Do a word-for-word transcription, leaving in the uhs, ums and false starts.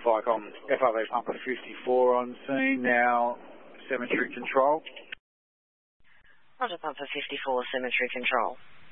Flycom, F R V Pumper fifty-four on scene, now cemetery control. Roger, Pumper fifty-four, cemetery control.